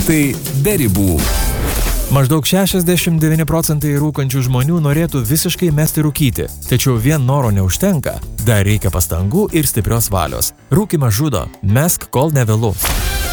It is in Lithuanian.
Faktai be ribų. Maždaug 69% rūkančių žmonių norėtų visiškai mesti rūkyti, tačiau vien noro neužtenka, dar reikia pastangų ir stiprios valios. Rūkymas žudo, mesk kol nevėlu.